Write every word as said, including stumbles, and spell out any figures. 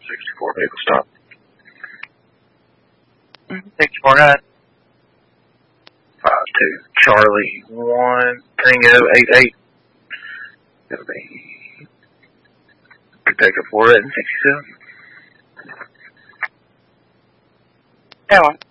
sixty-four vehicle stop. sixty-four nine. five two Charlie one Tango eight eight. It'll be Protector four eight sixty-seven. That one.